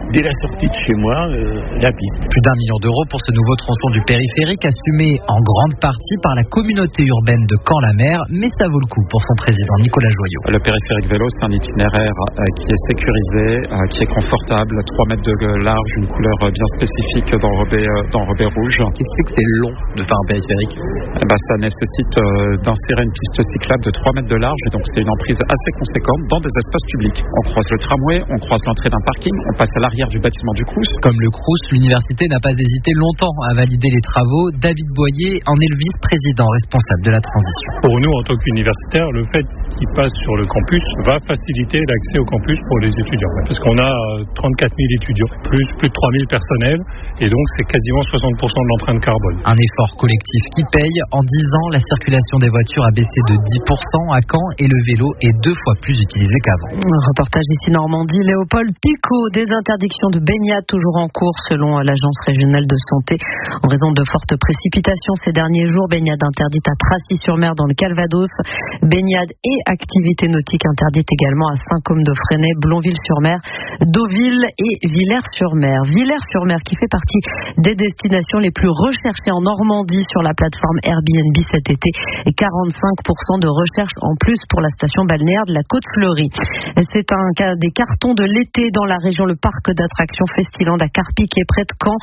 dès la sortie de chez moi, la piste. Plus d'1 million d'euros pour ce nouveau tronçon du périphérique, assumé en grande partie par la communauté urbaine de Caen-la-Mer, mais ça vaut le coup pour son président Nicolas Joyot. Le périphérique vélo, c'est un itinéraire qui est sécurisé, qui est confortable, 3 mètres de large, une couleur bien spécifique d'enrobé rouge. Qu'est-ce que c'est long de faire un périphérique? Ça nécessite d'insérer une piste cyclable de 3 mètres de large, et donc c'est une emprise assez conséquente dans des espaces publics. On croise le tramway, on croise l'entrée d'un parking, on passe à l'arrière du bâtiment du Crous. Comme le Crous, l'université n'a pas hésité longtemps à valider les travaux. David Boyer en est le vice-président responsable de la transition. Pour nous, en tant qu'universitaires, le fait qu'ils passent sur le campus va faciliter l'accès au campus pour les étudiants. Parce qu'on a 34 000 étudiants, plus de 3 000 personnels, et donc c'est quasiment 60% de l'empreinte carbone. Un effort collectif qui paye. En 10 ans, la circulation des voitures a baissé de 10% à Caen et le vélo est 2 fois plus utilisé qu'avant. Un reportage ici Normandie, Léopold Picot. Des interdictions de baignade toujours en cours selon l'Agence régionale de santé. En raison de fortes précipitations ces derniers jours, baignade interdite à Tracy-sur-Mer dans le Calvados. Baignade et activité nautique interdite également à Saint-Côme-de-Fresnay, Blonville-sur-Mer, Deauville et Villers-sur-Mer. Villers-sur-Mer qui fait partie des destinations les plus recherchées en Normandie sur la plateforme Airbnb cet été. Et 45% de recherche en plus pour la station balnéaire de la Côte-Fleurie. C'est un cas des cartons de l'été dans la région. Le parc d'attractions Festiland à Carpi qui est près de Caen.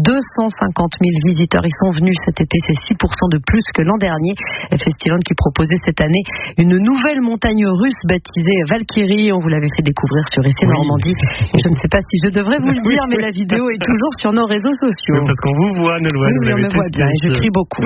250 000 visiteurs y sont venus cet été. C'est 6% de plus que l'an dernier. Festiland qui proposait cette année une nouvelle montagne russe baptisée Valkyrie. On vous l'avait fait découvrir sur Essai Normandie. Je ne sais pas si je devrais vous le dire, mais la vidéo est toujours sur nos réseaux sociaux. Parce qu'on vous voit, Nolwenn. Oui, on me voit bien et je crie beaucoup.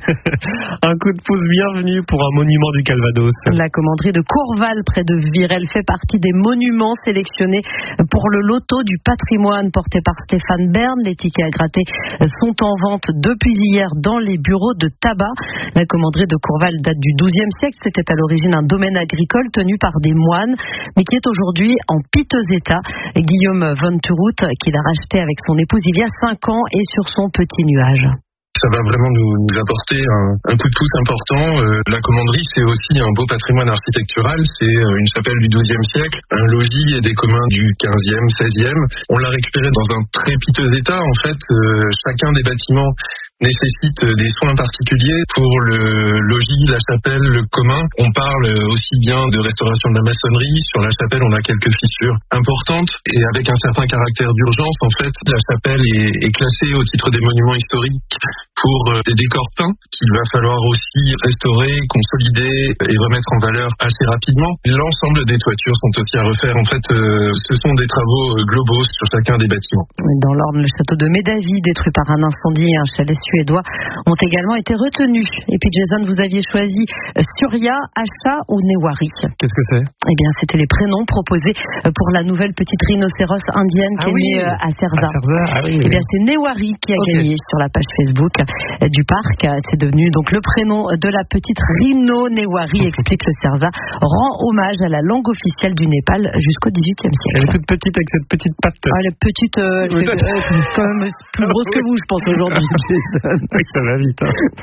Un coup de pouce bienvenue pour un monument du Calvados. La commanderie de Courval près de Virel fait partie des monuments sélectionnés pour le loto du patrimoine porté par Stéphane Bern. Les tickets à gratter sont en vente depuis hier dans les bureaux de tabac. La commanderie de Courval date du XIIe siècle. C'était à l'origine un domaine agricole tenu par des moines, mais qui est aujourd'hui en piteux état. Guillaume von Turut, qui l'a racheté avec son épouse il y a 5 ans, est sur son petit nuage. Ça va vraiment nous apporter un coup de pouce important. La commanderie, c'est aussi un beau patrimoine architectural. C'est une chapelle du XIIe siècle, un logis et des communs du XVe, XVIe. On l'a récupéré dans un très piteux état. En fait, chacun des bâtiments nécessite des soins particuliers. Pour le logis, la chapelle, le commun, on parle aussi bien de restauration de la maçonnerie. Sur la chapelle, on a quelques fissures importantes et avec un certain caractère d'urgence. En fait, la chapelle est classée au titre des monuments historiques pour des décors peints qu'il va falloir aussi restaurer, consolider et remettre en valeur assez rapidement. L'ensemble des toitures sont aussi à refaire. En fait, ce sont des travaux globaux sur chacun des bâtiments. Dans l'Orne, le château de Médavy, détruit par un incendie et un chalet suédois, ont également été retenus. Et puis Jason, vous aviez choisi Surya, Asha ou Newari. Qu'est-ce que c'est? Eh bien, c'était les prénoms proposés pour la nouvelle petite rhinocéros indienne qui est née à Cerza. Eh bien, c'est Newari qui a gagné sur la page Facebook du parc. C'est devenu donc le prénom de la petite rhino. Newari, explique le Cerza, rend hommage à la langue officielle du Népal jusqu'au XVIIIe siècle. Elle est toute petite avec cette petite patte. Elle est petite, elle est quand même plus grosse que vous, je pense, aujourd'hui. Oui, ça va vite.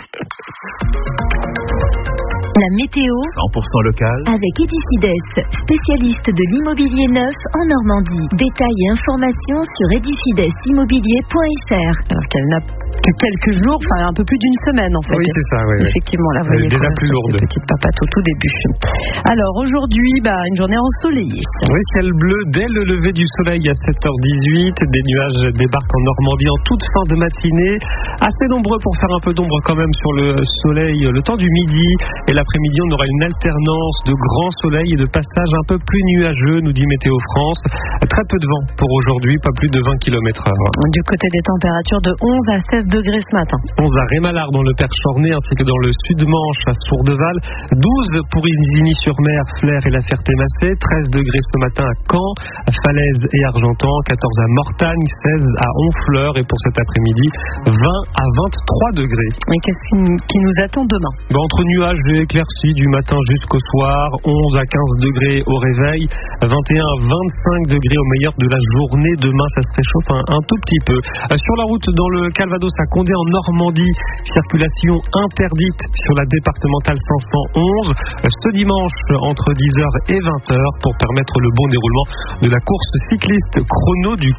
La météo 100% local avec Edifides, spécialiste de l'immobilier neuf en Normandie. Détails et informations sur edifidesimmobilier.fr. Alors qu'elle n'a que quelques jours, enfin un peu plus d'une semaine en fait. Oui, c'est ça, oui. Effectivement, la voyez déjà plus lourde. Petite papate au tout début. Alors aujourd'hui, une journée ensoleillée. Oui, ciel bleu dès le lever du soleil à 7h18. Des nuages débarquent en Normandie en toute fin de matinée. Assez nombreux pour faire un peu d'ombre quand même sur le soleil le temps du midi. Et l'après-midi, on aura une alternance de grand soleil et de passage un peu plus nuageux, nous dit Météo France. Très peu de vent pour aujourd'hui, pas plus de 20 km/h. Du côté des températures de 11 à 16 degrés ce matin. 11 à Rémalard dans le Perche-Ornay ainsi que dans le Sud-Manche à Sourdeval. 12 pour Isigny-sur-Mer, Flers et la Ferté-Macé. 13 degrés ce matin à Caen, à Falaise et Argentan. 14 à Mortagne, 16 à Honfleur. Et pour cet après-midi, 20 à 23 degrés. Et qu'est-ce qui nous attend demain? Entre nuages et éclaircies du matin jusqu'au soir. 11 à 15 degrés au réveil. 21 à 25 degrés au meilleur de la journée. Demain, ça se réchauffe un tout petit peu. Sur la route dans le Calvados à Condé en Normandie, circulation interdite sur la départementale 511 ce dimanche entre 10h et 20h pour permettre le bon déroulement de la course cycliste chrono du